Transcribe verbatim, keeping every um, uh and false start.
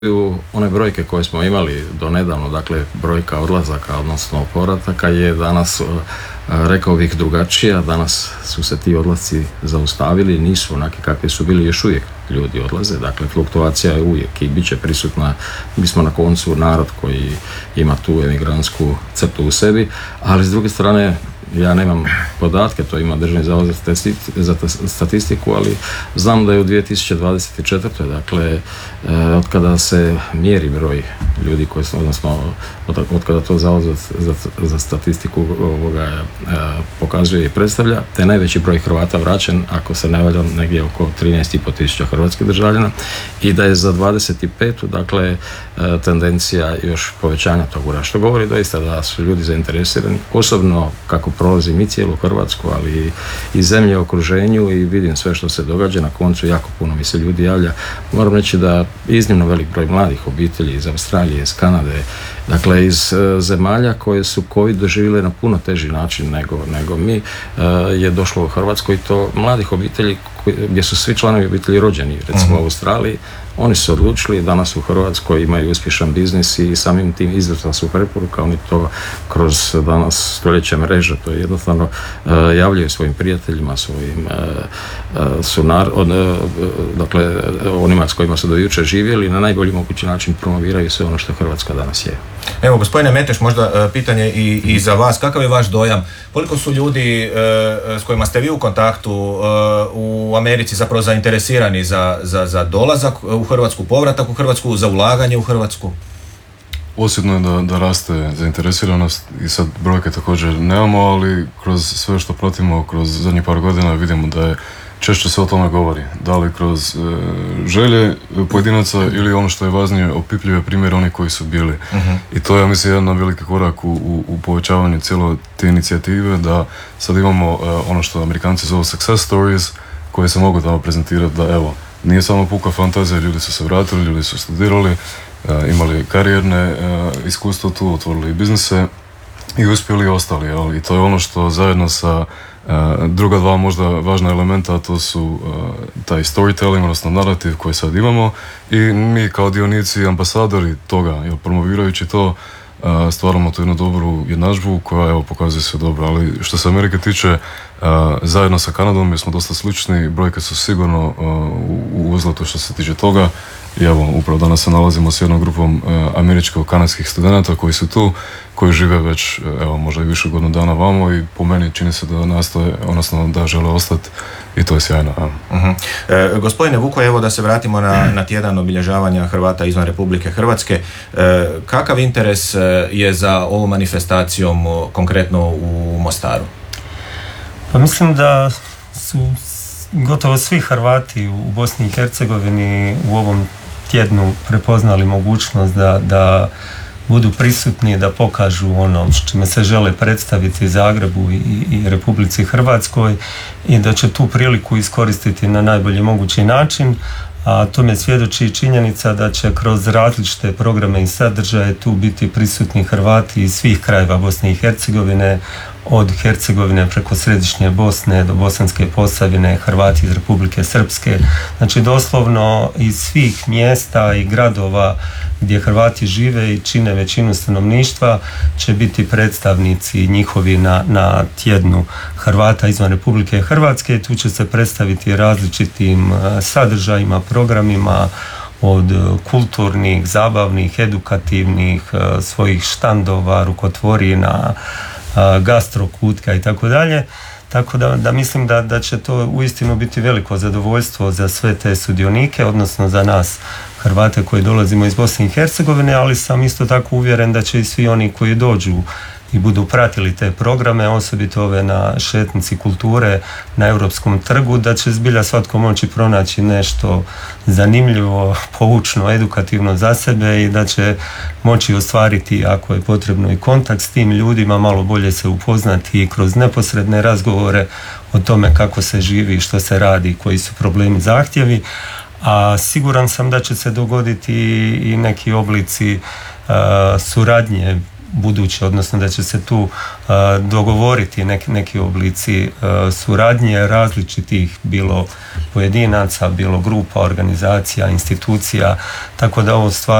one brojke koje smo imali do nedavno, dakle brojka odlazaka, odnosno povrataka je danas, rekao bih, drugačija. Danas su se ti odlasci zaustavili, nisu onaki kakvi su bili, još uvijek ljudi odlaze, dakle fluktuacija je uvijek i bit će prisutna. Mi smo na koncu narod koji ima tu emigrantsku crtu u sebi, ali s druge strane ja nemam podatke, to ima Državni zavod za statistiku, ali znam da je u dvije tisuće dvadeset četvrtoj dakle, od kada se mjeri broj ljudi koji su, odnosno od kada to Zavod za, za, za statistiku ovoga, pokazuje i predstavlja, te najveći broj Hrvata vraćen, ako se ne valjam, negdje oko trinaest i pol tisuća hrvatskih državljana, i da je za dvadeset pet dakle, tendencija još povećanja toga, što govori doista da su ljudi zainteresirani, osobno kako prolazim i cijelu Hrvatsku, ali i zemlje u okruženju i vidim sve što se događa. Na koncu jako puno mi se ljudi javlja. Moram reći da iznimno velik broj mladih obitelji iz Australije, iz Kanade, dakle iz zemalja koje su COVID doživjele na puno teži način nego, nego mi, je došlo u Hrvatsku, i to mladih obitelji gdje su svi članovi obitelji rođeni, recimo u Australiji. Oni su odlučili, danas u Hrvatskoj imaju uspješan biznis i samim tim izvrsna su preporuka. Oni to kroz danas stoljeće mreža, to je jednostavno uh, javljaju svojim prijateljima, svojim uh, uh, sunar, od, uh, dakle onima s kojima su do jučer živjeli, na najbolji mogući način promoviraju sve ono što Hrvatska danas je. Evo, gospodine Meteš, možda uh, pitanje i, i za vas. Kakav je vaš dojam? Koliko su ljudi uh, s kojima ste vi u kontaktu uh, u Americi zapravo zainteresirani za, za, za dolazak u Hrvatsku, povratak u Hrvatsku, za ulaganje u Hrvatsku? Osjetno je da, da raste zainteresiranost i sad brojke također nemamo, ali kroz sve što pratimo kroz zadnjih par godina vidimo da je češće se o tome govori. Da li kroz e, želje pojedinaca ili ono što je važnije, opipljive primjere oni koji su bili. Uh-huh. I to je, ja mislim, jedan veliki korak u, u, u povećavanju cijelo te inicijative, da sad imamo e, ono što Amerikanci zovu success stories, koje se mogu tamo prezentirati, da evo, nije samo puka fantazija, ljudi su se vratili, ljudi su studirali, imali karijerne iskustva tu, otvorili biznise i uspjeli i ostali. Jel? I to je ono što zajedno sa druga dva možda važna elementa, to su taj storytelling, odnosno narativ koji sad imamo, i mi kao dionici, ambasadori toga, jel, promovirajući to, stvaramo tu jednu dobru jednadžbu koja, evo, pokazuje sve dobro. Ali što se Amerike tiče, zajedno sa Kanadom mi smo dosta slični, brojke su sigurno u uzletu što se tiče toga. I evo, upravo danas se nalazimo s jednom grupom američko-kanadskih studenata koji su tu, koji žive već, evo, možda i više godinu dana vamo, i po meni čini se da nastoje, odnosno da žele ostati, i to je sjajno. Uh-huh. E, gospodine Vuko, evo da se vratimo na, na tjedan obilježavanja Hrvata izvan Republike Hrvatske. E, kakav interes je za ovom manifestacijom konkretno u Mostaru? Pa mislim da su gotovo svi Hrvati u Bosni i Hercegovini u ovom tjednu prepoznali mogućnost da, da budu prisutni, da pokažu ono s čime se žele predstaviti Zagrebu i, i Republici Hrvatskoj, i da će tu priliku iskoristiti na najbolji mogući način. A tome svjedoči i činjenica da će kroz različite programe i sadržaje tu biti prisutni Hrvati iz svih krajeva Bosne i Hercegovine, od Hercegovine preko središnje Bosne do Bosanske Posavine, Hrvati iz Republike Srpske, znači doslovno iz svih mjesta i gradova gdje Hrvati žive i čine većinu stanovništva će biti predstavnici njihovi na, na tjednu Hrvata izvan Republike Hrvatske. Tu će se predstaviti različitim sadržajima, programima, od kulturnih, zabavnih, edukativnih, svojih štandova, rukotvorina, gastrokutka i tako dalje. Tako da, da mislim da, da će to uistinu biti veliko zadovoljstvo za sve te sudionike, odnosno za nas Hrvate koji dolazimo iz Bosne i Hercegovine, ali sam isto tako uvjeren da će i svi oni koji dođu i budu pratili te programe, osobito ove na šetnici kulture na Europskom trgu, da će zbilja svatko moći pronaći nešto zanimljivo, poučno, edukativno za sebe, i da će moći ostvariti, ako je potrebno, i kontakt s tim ljudima, malo bolje se upoznati i kroz neposredne razgovore o tome kako se živi, što se radi, koji su problemi, zahtjevi. A siguran sam da će se dogoditi i neki oblici uh, suradnje buduće, odnosno da će se tu uh, dogovoriti neki, neki oblici uh, suradnje različitih, bilo pojedinaca, bilo grupa, organizacija, institucija, tako da ovo stvar